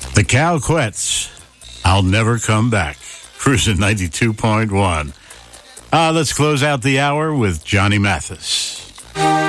The Calquettes, I'll Never Come Back. Cruising 92.1. Let's close out the hour with Johnny Mathis.